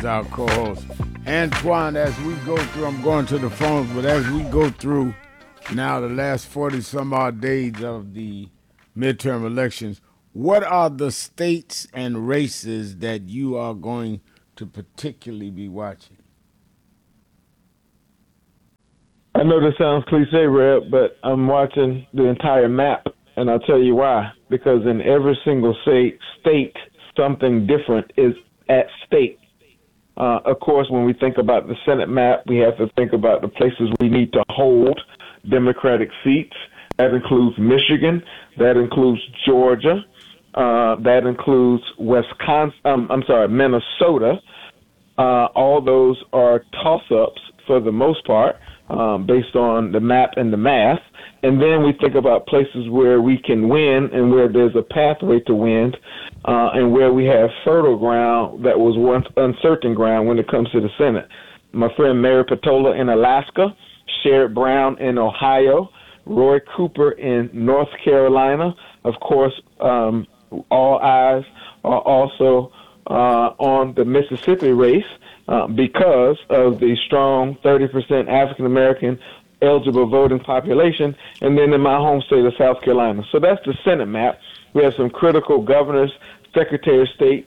our co-host. Antoine, as we go through, I'm going to the phones, but as we go through now the last 40 some odd days of the midterm elections, what are the states and races that you are going to particularly be watching? I know this sounds cliche, Reb, but I'm watching the entire map, and I'll tell you why. Because in every single state, something different is at stake. Of course, when we think about the Senate map, we have to think about the places we need to hold Democratic seats. That includes Michigan. That includes Georgia. That includes Minnesota. All those are toss-ups for the most part, based on the map and the math. And then we think about places where we can win and where there's a pathway to win, and where we have fertile ground that was once uncertain ground when it comes to the Senate. My friend Mary Patola in Alaska, Sherrod Brown in Ohio, Roy Cooper in North Carolina. Of course, all eyes are also on the Mississippi race because of the strong 30% African-American eligible voting population, and then in my home state of South Carolina. So that's the Senate map. We have some critical governors, secretary of states,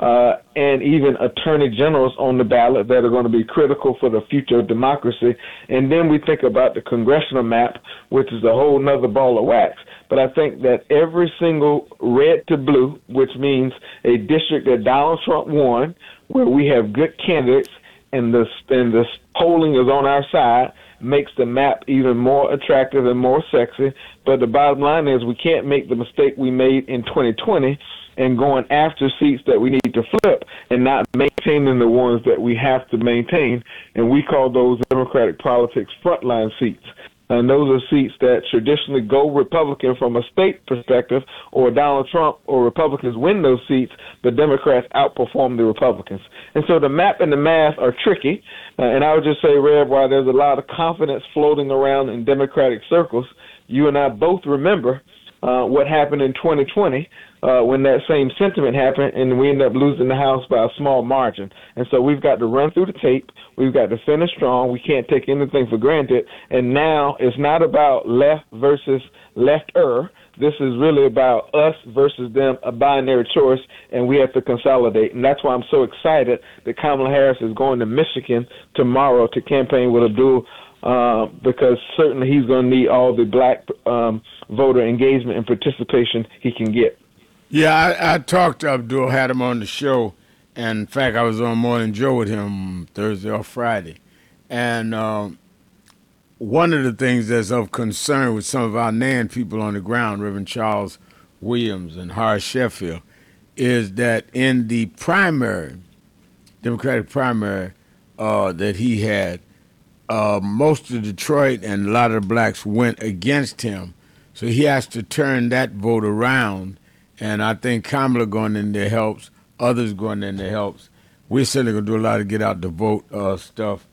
and even attorney generals on the ballot that are going to be critical for the future of democracy. And then we think about the congressional map, which is a whole nother ball of wax. But I think that every single red to blue, which means a district that Donald Trump won, where we have good candidates and the polling is on our side, makes the map even more attractive and more sexy. But the bottom line is we can't make the mistake we made in 2020 and going after seats that we need to flip and not maintaining the ones that we have to maintain. And we call those Democratic politics frontline seats. And those are seats that traditionally go Republican from a state perspective, or Donald Trump or Republicans win those seats, but Democrats outperform the Republicans. And so the map and the math are tricky. And I would just say, Rev, while there's a lot of confidence floating around in Democratic circles, you and I both remember what happened in 2020 when that same sentiment happened, and we ended up losing the House by a small margin. And so we've got to run through the tape. We've got to finish strong. We can't take anything for granted. And now it's not about left versus left-er. This is really about us versus them, a binary choice, and we have to consolidate. And that's why I'm so excited that Kamala Harris is going to Michigan tomorrow to campaign with Abdul, because certainly he's going to need all the black voter engagement and participation he can get. Yeah, I talked to Abdul, had him on the show, and in fact, I was on Morning Joe with him Thursday or Friday. And one of the things that's of concern with some of our NAN people on the ground, Reverend Charles Williams and Horace Sheffield, is that in the primary, Democratic primary that he had, most of Detroit and a lot of the blacks went against him. So he has to turn that vote around. And I think Kamala going in there helps, others going in there helps. We're certainly going to do a lot of get out the vote stuff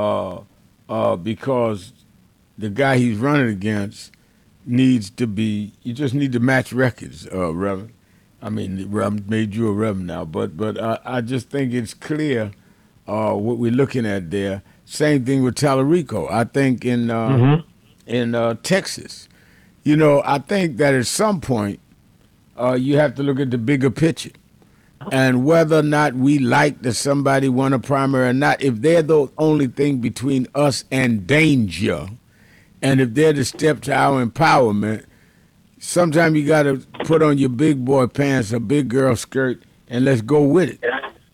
because the guy he's running against needs to be, you just need to match records, Reverend. I mean, I made you a Reverend now, but I just think it's clear what we're looking at there. Same thing with Tallarico. I think in Texas, you know, I think that at some point you have to look at the bigger picture and whether or not we like that somebody won a primary or not. If they're the only thing between us and danger, and if they're the step to our empowerment, sometimes you got to put on your big boy pants, a big girl skirt, and let's go with it.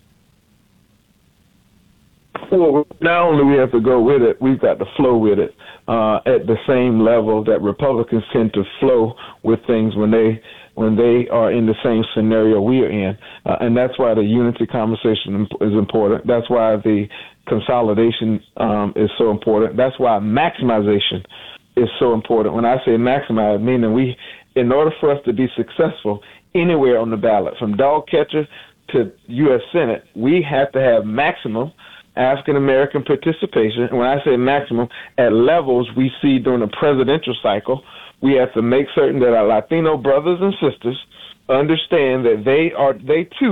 Well, not only we have to go with it, we've got to flow with it at the same level that Republicans tend to flow with things when they are in the same scenario we are in. And that's why the unity conversation is important. That's why the consolidation is so important. That's why maximization is so important. When I say maximize, meaning in order for us to be successful anywhere on the ballot, from dog catcher to U.S. Senate, we have to have maximum African-American participation. And when I say maximum, at levels we see during the presidential cycle, we have to make certain that our Latino brothers and sisters understand that they too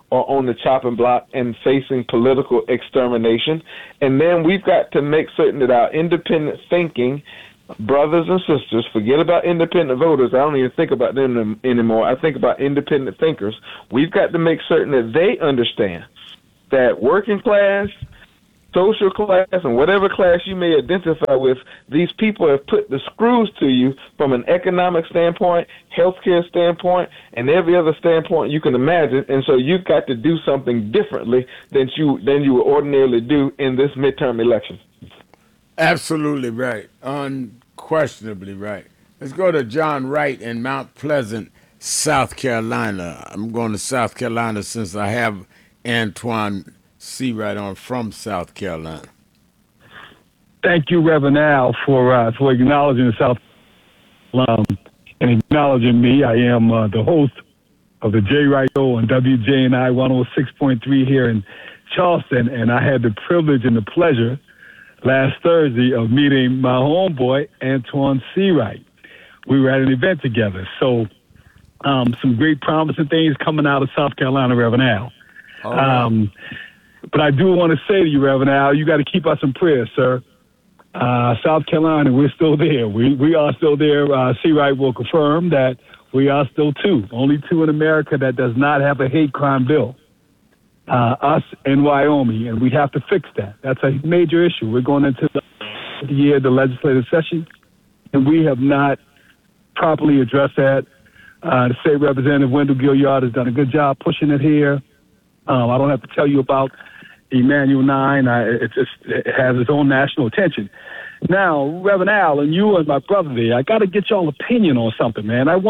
are on the chopping block and facing political extermination. And then we've got to make certain that our independent thinking brothers and sisters, forget about independent voters. I don't even think about them anymore. I think about independent thinkers. We've got to make certain that they understand that working class, social class, and whatever class you may identify with, these people have put the screws to you from an economic standpoint, healthcare standpoint, and every other standpoint you can imagine. And so you've got to do something differently than you would ordinarily do in this midterm election. Absolutely right. Unquestionably right. Let's go to John Wright in Mount Pleasant, South Carolina. I'm going to South Carolina since I have Antoine Seawright on from South Carolina. Thank you, Reverend Al, for acknowledging the South and acknowledging me. I am the host of the Jay Wright Show on WJNI 106.3 here in Charleston, and I had the privilege and the pleasure last Thursday of meeting my homeboy, Antoine Seawright. We were at an event together. So some great promising things coming out of South Carolina, Reverend Al. Right. But I do want to say to you, Reverend Al, you got to keep us in prayer, sir. South Carolina, we're still there. We are still there. Seawright will confirm that we are still only two in America that does not have a hate crime bill. Us and Wyoming, and we have to fix that. That's a major issue. We're going into the year of the legislative session, and we have not properly addressed that. The state representative, Wendell Gilliard, has done a good job pushing it here. I don't have to tell you about Emanuel 9. It has its own national attention. Now, Reverend Al, and you and my brother there, I got to get y'all opinion on something, man. I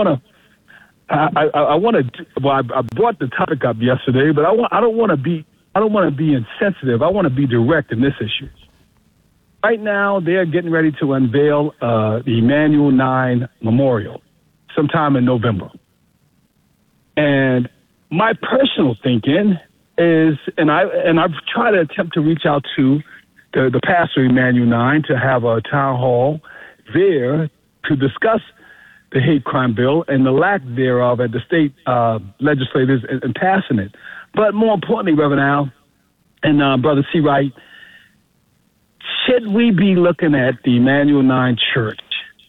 brought the topic up yesterday, but I don't want to be insensitive. I want to be direct in this issue. Right now, they're getting ready to unveil the Emanuel 9 Memorial sometime in November. And my personal thinking is, and I've tried to attempt to reach out to the pastor Emanuel 9 to have a town hall there to discuss the hate crime bill and the lack thereof at the state legislators in passing it. But more importantly, Reverend Al and Brother Seawright, should we be looking at the Emanuel 9 Church,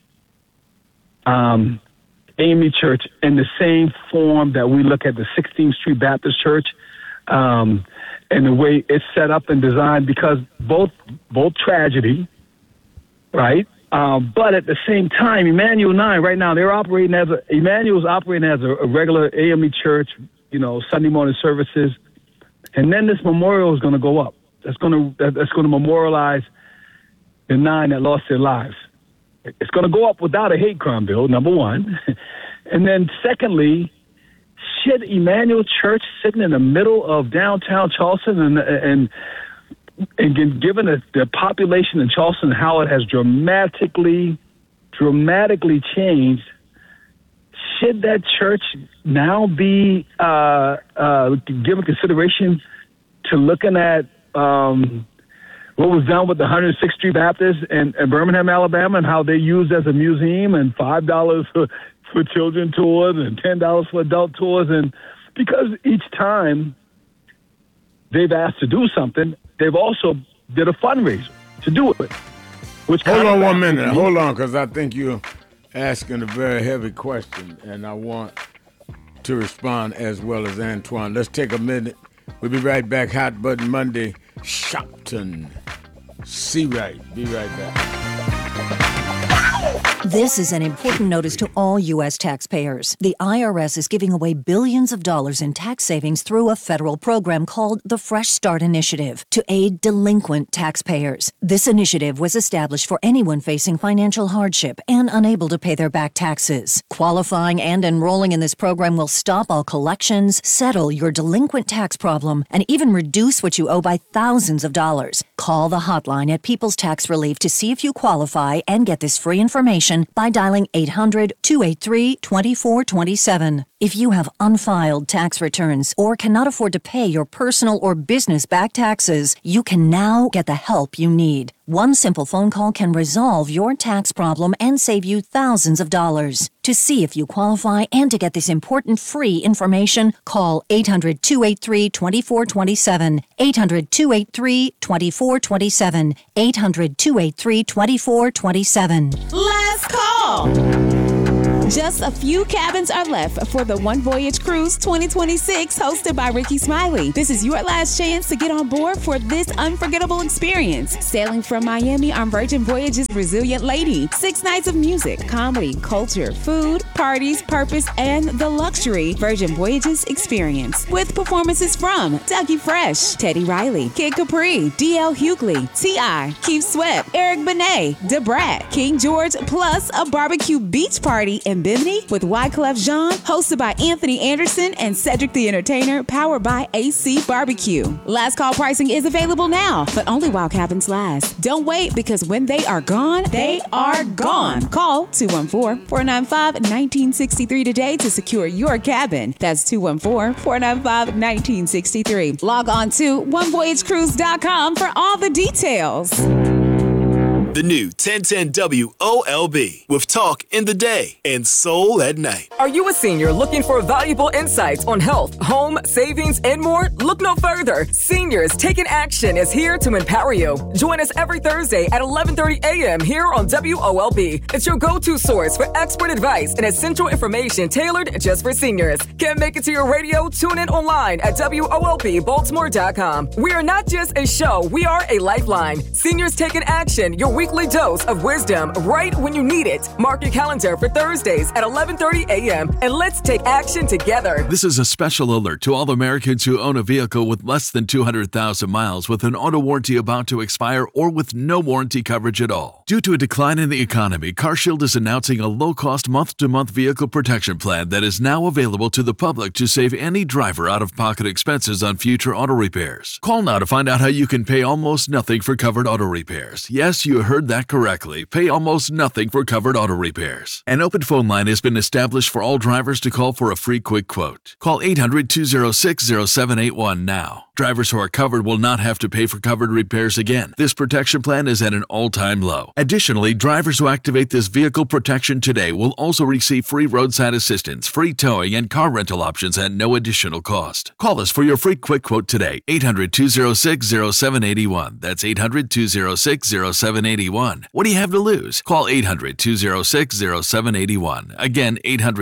AME Church, in the same form that we look at the 16th Street Baptist Church, and the way it's set up and designed? Because both tragedy, right? But at the same time, Emanuel 9 right now, Emanuel's operating as a regular AME church, Sunday morning services, and then this memorial is going to go up. That's going to memorialize the 9 that lost their lives. It's going to go up without a hate crime bill, number one, and then secondly, should Emanuel Church sitting in the middle of downtown Charleston and given the population in Charleston, how it has dramatically changed, should that church now be given consideration to looking at what was done with the 106th Street Baptist in Birmingham, Alabama, and how they used as a museum, and $5 for children tours and $10 for adult tours? And because each time they've asked to do something, they've also did a fundraiser to do it. Hold on 1 minute. Hold on, because I think you're asking a very heavy question, and I want to respond as well as Antoine. Let's take a minute. We'll be right back. Hot Button Monday. Shopton. Seawright. Be right back. This is an important notice to all U.S. taxpayers. The IRS is giving away billions of dollars in tax savings through a federal program called the Fresh Start Initiative to aid delinquent taxpayers. This initiative was established for anyone facing financial hardship and unable to pay their back taxes. Qualifying and enrolling in this program will stop all collections, settle your delinquent tax problem, and even reduce what you owe by thousands of dollars. Call the hotline at People's Tax Relief to see if you qualify and get this free information information by dialing 800-283-2427. If you have unfiled tax returns or cannot afford to pay your personal or business back taxes, you can now get the help you need. One simple phone call can resolve your tax problem and save you thousands of dollars. To see if you qualify and to get this important free information, call 800-283-2427. 800-283-2427. 800-283-2427. Last call. Just a few cabins are left for the One Voyage Cruise 2026 hosted by Ricky Smiley. This is your last chance to get on board for this unforgettable experience. Sailing from Miami on Virgin Voyages Resilient Lady. 6 nights of music, comedy, culture, food, parties, purpose, and the luxury Virgin Voyages experience. With performances from Dougie Fresh, Teddy Riley, Kid Capri, D.L. Hughley, T.I., Keith Sweat, Eric Benet, DeBrat, King George, plus a barbecue beach party in Bimini with Wyclef Jean, hosted by Anthony Anderson and Cedric the Entertainer, powered by AC Barbecue. Last call pricing is available now, but only while cabins last. Don't wait, because when they are gone, they are gone. Call 214-495-1963 today to secure your cabin. That's 214-495-1963. Log on to onevoyagecruise.com for all the details. The new 1010 WOLB with talk in the day and soul at night. Are you a senior looking for valuable insights on health, home, savings, and more? Look no further. Seniors Taking Action is here to empower you. Join us every Thursday at 11:30 a.m. here on WOLB. It's your go-to source for expert advice and essential information tailored just for seniors. Can't make it to your radio? Tune in online at WOLBbaltimore.com. We are not just a show, we are a lifeline. Seniors Taking Action, your weekly dose of wisdom right when you need it. Mark your calendar for Thursdays at 11:30 a.m. and let's take action together. This is a special alert to all Americans who own a vehicle with less than 200,000 miles with an auto warranty about to expire or with no warranty coverage at all. Due to a decline in the economy, CarShield is announcing a low-cost month-to-month vehicle protection plan that is now available to the public to save any driver out-of-pocket expenses on future auto repairs. Call now to find out how you can pay almost nothing for covered auto repairs. Yes, you heard that correctly. Pay almost nothing for covered auto repairs. An open phone line has been established for all drivers to call for a free quick quote. Call 800-206-0781 now. Drivers who are covered will not have to pay for covered repairs again. This protection plan is at an all-time low. Additionally, drivers who activate this vehicle protection today will also receive free roadside assistance, free towing, and car rental options at no additional cost. Call us for your free quick quote today. 800-206-0781. That's 800-206-0781. What do you have to lose? Call 800-206-0781. Again,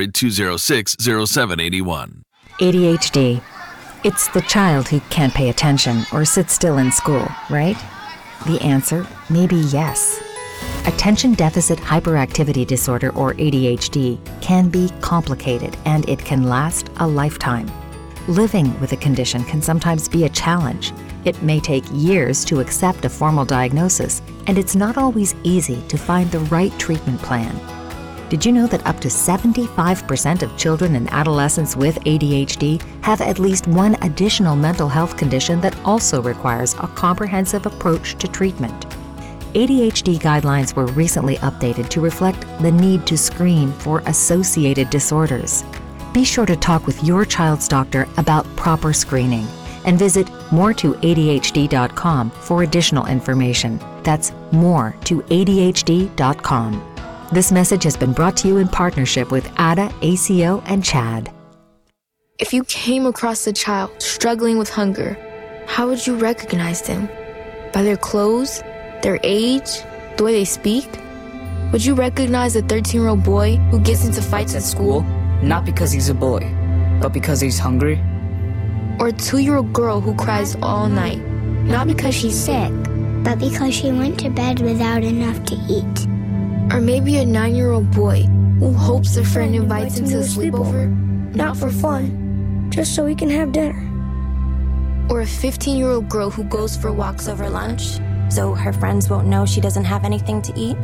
800-206-0781. ADHD. It's the child who can't pay attention or sit still in school, right? The answer may be yes. Attention Deficit Hyperactivity Disorder, or ADHD, can be complicated and it can last a lifetime. Living with a condition can sometimes be a challenge. It may take years to accept a formal diagnosis, and it's not always easy to find the right treatment plan. Did you know that up to 75% of children and adolescents with ADHD have at least one additional mental health condition that also requires a comprehensive approach to treatment? ADHD guidelines were recently updated to reflect the need to screen for associated disorders. Be sure to talk with your child's doctor about proper screening and visit more2adhd.com for additional information. That's more2adhd.com. This message has been brought to you in partnership with ADA, ACO, and CHAD. If you came across a child struggling with hunger, how would you recognize them? By their clothes, their age, the way they speak? Would you recognize a 13-year-old boy who gets into fights at school? Not because he's a boy, but because he's hungry? Or a 2-year-old girl who cries all night, not because she's sick, but because she went to bed without enough to eat? Or maybe a 9-year-old boy who hopes a friend invites him to a sleepover, not for fun, just so he can have dinner. Or a 15-year-old girl who goes for walks over lunch, so her friends won't know she doesn't have anything to eat?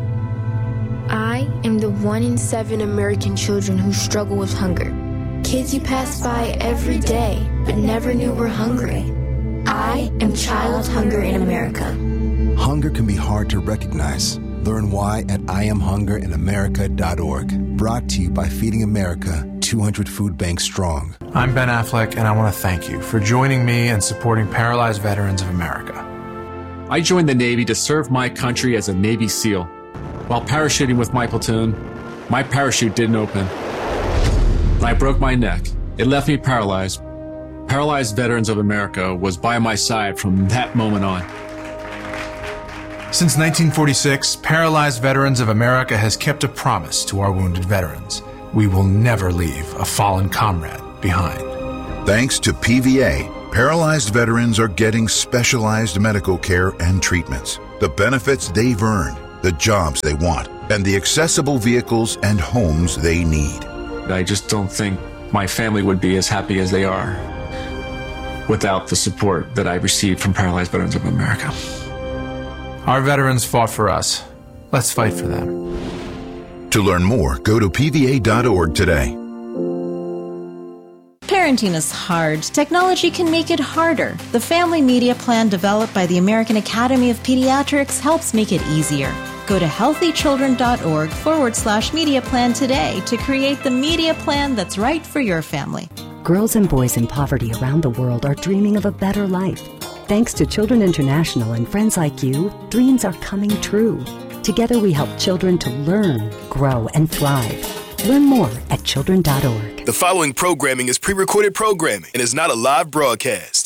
I am the 1 in 7 American children who struggle with hunger. Kids you pass by every day, but never knew were hungry. I am child hunger in America. Hunger can be hard to recognize, Learn why at IamHungerInAmerica.org. Brought to you by Feeding America, 200 food banks strong. I'm Ben Affleck, and I want to thank you for joining me and supporting Paralyzed Veterans of America. I joined the Navy to serve my country as a Navy SEAL. While parachuting with my platoon, my parachute didn't open. I broke my neck. It left me paralyzed. Paralyzed Veterans of America was by my side from that moment on. Since 1946, Paralyzed Veterans of America has kept a promise to our wounded veterans. We will never leave a fallen comrade behind. Thanks to PVA, paralyzed veterans are getting specialized medical care and treatments, the benefits they've earned, the jobs they want, and the accessible vehicles and homes they need. I just don't think my family would be as happy as they are without the support that I received from Paralyzed Veterans of America. Our veterans fought for us. Let's fight for them. To learn more, go to PVA.org today. Parenting is hard. Technology can make it harder. The Family Media Plan developed by the American Academy of Pediatrics helps make it easier. Go to healthychildren.org/media plan today to create the media plan that's right for your family. Girls and boys in poverty around the world are dreaming of a better life. Thanks to Children International and friends like you, dreams are coming true. Together we help children to learn, grow, and thrive. Learn more at children.org. The following programming is pre-recorded programming and is not a live broadcast.